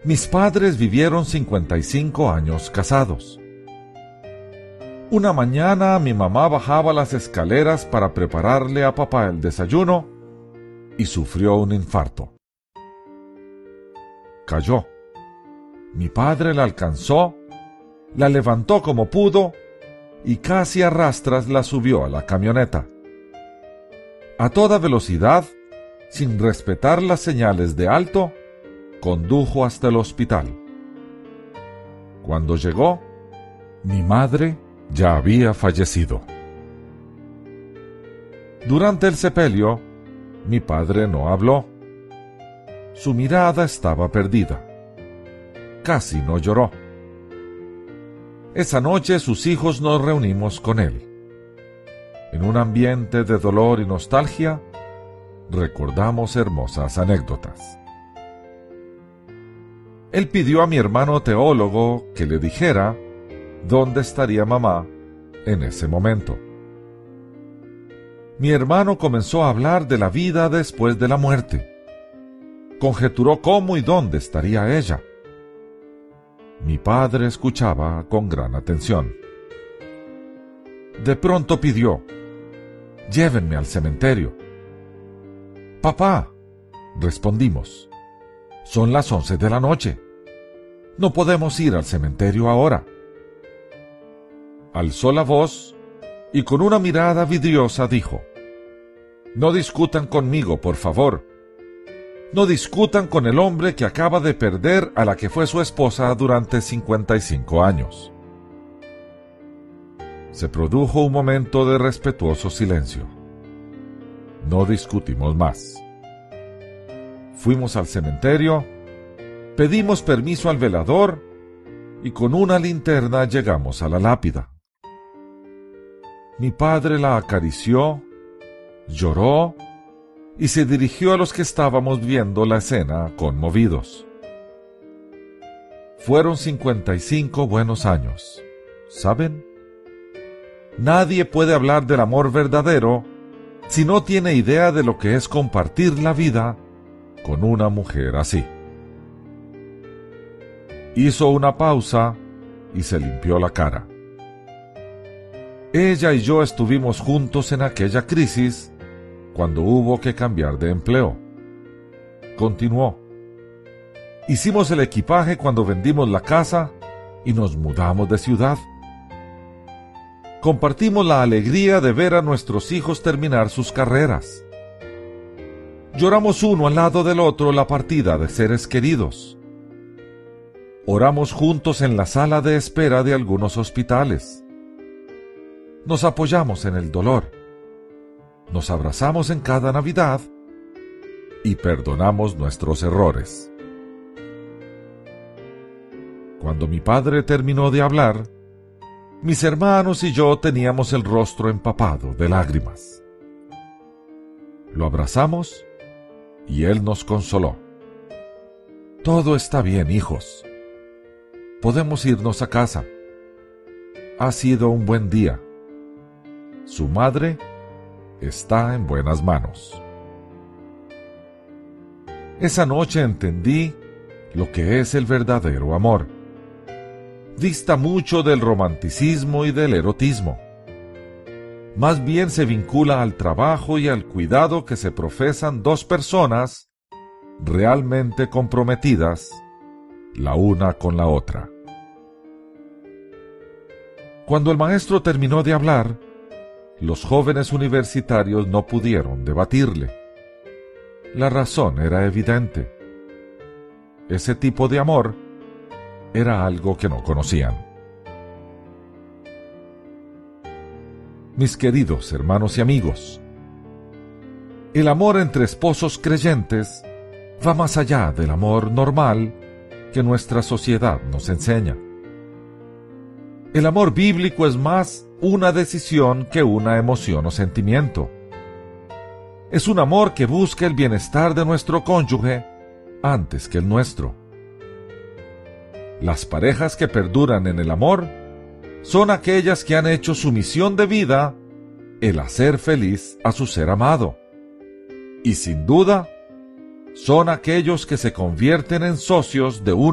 Mis padres vivieron 55 años casados. Una mañana mi mamá bajaba las escaleras para prepararle a papá el desayuno y sufrió un infarto. Cayó. Mi padre la alcanzó, la levantó como pudo y casi a rastras la subió a la camioneta. A toda velocidad, sin respetar las señales de alto, condujo hasta el hospital. Cuando llegó, mi madre ya había fallecido. Durante el sepelio, mi padre no habló. Su mirada estaba perdida. Casi no lloró. Esa noche sus hijos nos reunimos con él. En un ambiente de dolor y nostalgia, recordamos hermosas anécdotas. Él pidió a mi hermano teólogo que le dijera dónde estaría mamá en ese momento. Mi hermano comenzó a hablar de la vida después de la muerte. Conjeturó cómo y dónde estaría ella. Mi padre escuchaba con gran atención. De pronto pidió: «Llévenme al cementerio». «Papá», respondimos, «son las 11 de la noche. No podemos ir al cementerio ahora». Alzó la voz y con una mirada vidriosa dijo: «No discutan conmigo, por favor. No discutan con el hombre que acaba de perder a la que fue su esposa durante 55 años». Se produjo un momento de respetuoso silencio. No discutimos más. Fuimos al cementerio, pedimos permiso al velador y con una linterna llegamos a la lápida. Mi padre la acarició, lloró y se dirigió a los que estábamos viendo la escena conmovidos. Fueron 55 buenos años, ¿saben? Nadie puede hablar del amor verdadero si no tiene idea de lo que es compartir la vida con una mujer así. Hizo una pausa y se limpió la cara. Ella y yo estuvimos juntos en aquella crisis cuando hubo que cambiar de empleo. Continuó. Hicimos el equipaje cuando vendimos la casa y nos mudamos de ciudad. Compartimos la alegría de ver a nuestros hijos terminar sus carreras. Lloramos uno al lado del otro la partida de seres queridos. Oramos juntos en la sala de espera de algunos hospitales. Nos apoyamos en el dolor. Nos abrazamos en cada Navidad y perdonamos nuestros errores. Cuando mi padre terminó de hablar, mis hermanos y yo teníamos el rostro empapado de lágrimas. Lo abrazamos y él nos consoló. «Todo está bien, hijos. Podemos irnos a casa. Ha sido un buen día. Su madre está en buenas manos». Esa noche entendí lo que es el verdadero amor. Dista mucho del romanticismo y del erotismo. Más bien se vincula al trabajo y al cuidado que se profesan dos personas realmente comprometidas la una con la otra. Cuando el maestro terminó de hablar, los jóvenes universitarios no pudieron debatirle. La razón era evidente. Ese tipo de amor era algo que no conocían. Mis queridos hermanos y amigos, el amor entre esposos creyentes va más allá del amor normal que nuestra sociedad nos enseña. El amor bíblico es más una decisión que una emoción o sentimiento. Es un amor que busca el bienestar de nuestro cónyuge antes que el nuestro. Las parejas que perduran en el amor son aquellas que han hecho su misión de vida el hacer feliz a su ser amado. Y sin duda, son aquellos que se convierten en socios de un